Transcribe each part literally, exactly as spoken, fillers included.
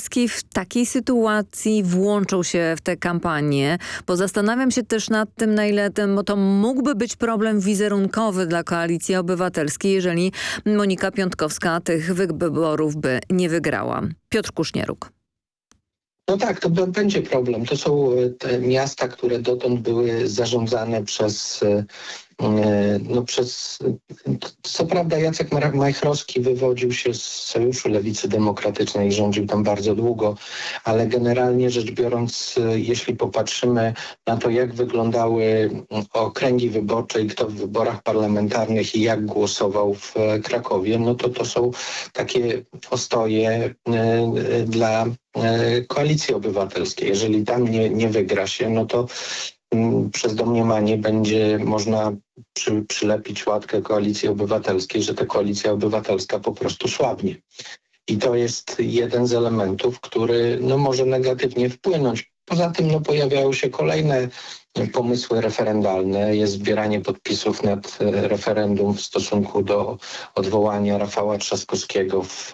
Obywatelski w takiej sytuacji włączą się w tę kampanię? Bo zastanawiam się też nad tym, na ile ten, bo to mógłby być problem wizerunkowy dla Koalicji Obywatelskiej, jeżeli Monika Piontkowska tych wyborów by nie wygrała. Piotr Kusznieruk. No tak, to będzie problem. To są te miasta, które dotąd były zarządzane przez, no przez, co prawda Jacek Majchrowski wywodził się z Sojuszu Lewicy Demokratycznej i rządził tam bardzo długo, ale generalnie rzecz biorąc, jeśli popatrzymy na to, jak wyglądały okręgi wyborcze i kto w wyborach parlamentarnych i jak głosował w Krakowie, no to to są takie ostoje dla Koalicji Obywatelskiej. Jeżeli tam nie, nie wygra się, no to m, przez domniemanie będzie można przy, przylepić łatkę Koalicji Obywatelskiej, że ta Koalicja Obywatelska po prostu słabnie. I to jest jeden z elementów, który no, może negatywnie wpłynąć. Poza tym no, pojawiają się kolejne pomysły referendalne. Jest zbieranie podpisów nad referendum w stosunku do odwołania Rafała Trzaskowskiego w,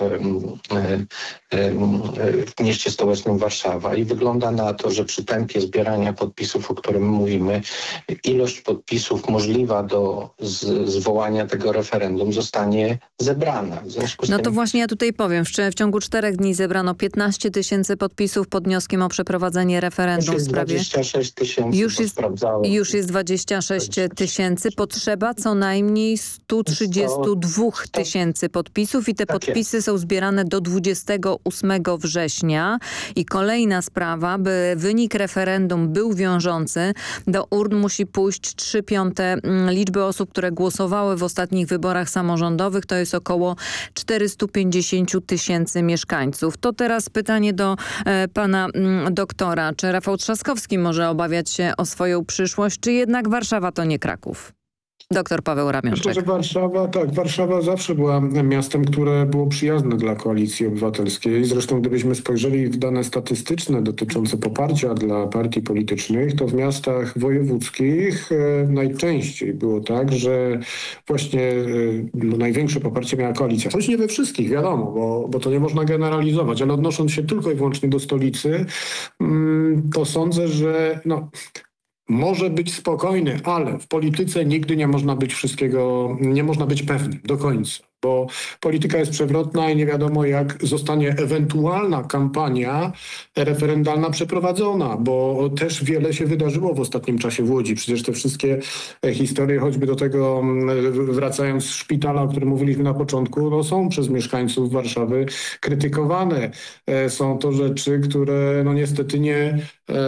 w mieście stołecznym Warszawa. I wygląda na to, że przy tempie zbierania podpisów, o którym mówimy, ilość podpisów możliwa do z, zwołania tego referendum zostanie zebrana. W związku z no tym... to właśnie ja tutaj powiem. W, w ciągu czterech dni zebrano piętnaście tysięcy podpisów pod wnioskiem o przeprowadzenie referendum w sprawie... dwadzieścia sześć tysięcy. Już jest, już jest dwadzieścia sześć tysięcy. Potrzeba co najmniej sto trzydzieści dwa tysięcy podpisów i te tak podpisy jest. są zbierane do dwudziestego ósmego września. I kolejna sprawa, by wynik referendum był wiążący, do urn musi pójść trzy piąte liczby osób, które głosowały w ostatnich wyborach samorządowych. To jest około czterysta pięćdziesiąt tysięcy mieszkańców. To teraz pytanie do e, pana m, doktora. Czy Rafał Trzaskowski może obawiać się o swoją przyszłość, czy jednak Warszawa to nie Kraków? Doktor Paweł Ramiączek. Myślę, że Warszawa, tak, Warszawa zawsze była miastem, które było przyjazne dla Koalicji Obywatelskiej. Zresztą gdybyśmy spojrzeli w dane statystyczne dotyczące poparcia dla partii politycznych, to w miastach wojewódzkich e, najczęściej było tak, że właśnie e, no, największe poparcie miała koalicja. Choć nie we wszystkich, wiadomo, bo, bo to nie można generalizować, ale odnosząc się tylko i wyłącznie do stolicy, mm, to sądzę, że no, może być spokojny, ale w polityce nigdy nie można być wszystkiego, nie można być pewnym do końca, bo polityka jest przewrotna i nie wiadomo, jak zostanie ewentualna kampania referendalna przeprowadzona, bo też wiele się wydarzyło w ostatnim czasie w Łodzi. Przecież te wszystkie historie, choćby do tego wracając z szpitala, o którym mówiliśmy na początku, no są przez mieszkańców Warszawy krytykowane. Są to rzeczy, które no niestety nie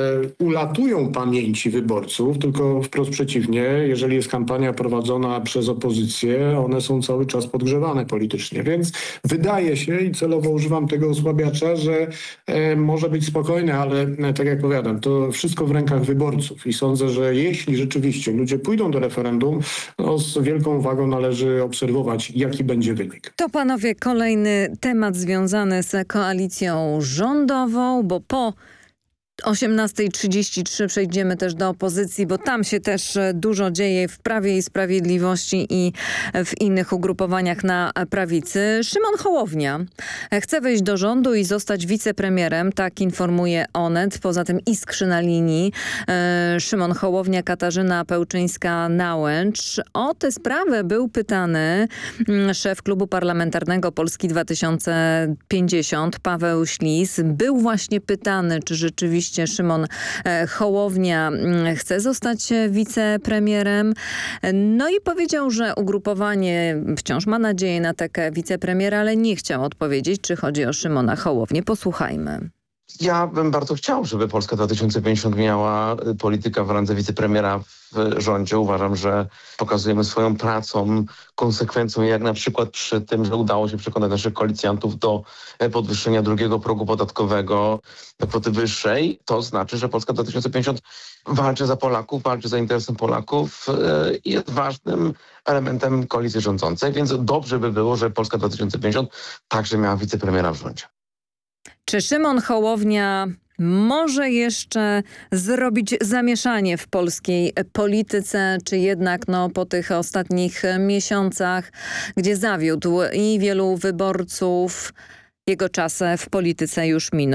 ulatują pamięci wyborców, tylko wprost przeciwnie, jeżeli jest kampania prowadzona przez opozycję, one są cały czas podgrzewane politycznie, więc wydaje się i celowo używam tego osłabiacza, że e, może być spokojne, ale e, tak jak powiadam, to wszystko w rękach wyborców i sądzę, że jeśli rzeczywiście ludzie pójdą do referendum, no, z wielką uwagą należy obserwować, jaki będzie wynik. To panowie kolejny temat związany z koalicją rządową, bo po osiemnasta trzydzieści trzy przejdziemy też do opozycji, bo tam się też dużo dzieje w Prawie i Sprawiedliwości i w innych ugrupowaniach na prawicy. Szymon Hołownia chce wejść do rządu i zostać wicepremierem, tak informuje Onet. Poza tym iskrzy na linii Szymon Hołownia, Katarzyna Pełczyńska-Nałęcz. O tę sprawę był pytany szef Klubu Parlamentarnego Polski dwa tysiące pięćdziesiąt, Paweł Ślis. Był właśnie pytany, czy rzeczywiście Szymon Hołownia chce zostać wicepremierem. No i powiedział, że ugrupowanie wciąż ma nadzieję na taką wicepremiera, ale nie chciał odpowiedzieć, czy chodzi o Szymona Hołownię. Posłuchajmy. Ja bym bardzo chciał, żeby Polska dwa tysiące pięćdziesiąt miała polityka w randze wicepremiera w rządzie. Uważam, że pokazujemy swoją pracą, konsekwencją, jak na przykład przy tym, że udało się przekonać naszych koalicjantów do podwyższenia drugiego progu podatkowego do kwoty wyższej. To znaczy, że Polska dwa tysiące pięćdziesiąt walczy za Polaków, walczy za interesem Polaków i jest ważnym elementem koalicji rządzącej, więc dobrze by było, że Polska dwa tysiące pięćdziesiąt także miała wicepremiera w rządzie. Czy Szymon Hołownia może jeszcze zrobić zamieszanie w polskiej polityce, czy jednak no, po tych ostatnich miesiącach, gdzie zawiódł i wielu wyborców, jego czas w polityce już minął?